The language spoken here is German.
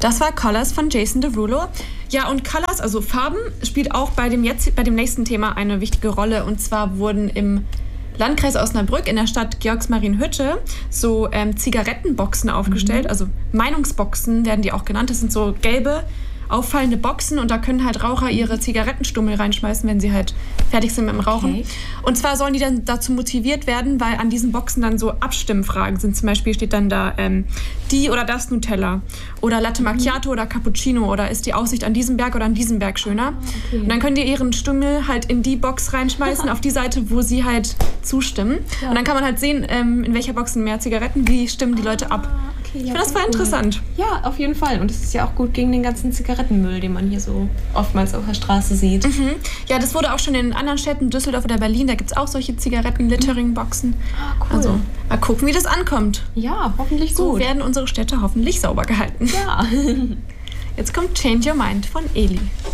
Das war Colors von Jason Derulo. Ja, und Colors, also Farben, spielt auch bei dem nächsten Thema eine wichtige Rolle. Und zwar wurden im Landkreis Osnabrück in der Stadt Georgsmarienhütte so Zigarettenboxen aufgestellt. Also Meinungsboxen werden die auch genannt. Das sind so gelbe, auffallende Boxen und da können halt Raucher ihre Zigarettenstummel reinschmeißen, wenn sie halt fertig sind mit dem Rauchen. Okay. Und zwar sollen die dann dazu motiviert werden, weil an diesen Boxen dann so Abstimmfragen sind. Zum Beispiel steht dann da die oder das Nutella oder Latte Macchiato oder Cappuccino oder ist die Aussicht an diesem Berg oder an diesem Berg schöner. Okay. Und dann können die ihren Stummel halt in die Box reinschmeißen, auf die Seite, wo sie halt zustimmen. Ja. Und dann kann man halt sehen, in welcher Box sind mehr Zigaretten, wie stimmen die Leute ab. Okay, ich finde das voll interessant. Ja, auf jeden Fall. Und es ist ja auch gut gegen den ganzen Zigarettenmüll, den man hier so oftmals auf der Straße sieht. Mhm. Ja, das wurde auch schon in anderen Städten, Düsseldorf oder Berlin, da gibt es auch solche Zigaretten-Littering-Boxen. Cool. Also mal gucken, wie das ankommt. Ja, hoffentlich gut. So werden unsere Städte hoffentlich sauber gehalten. Ja. Jetzt kommt Change Your Mind von Eli.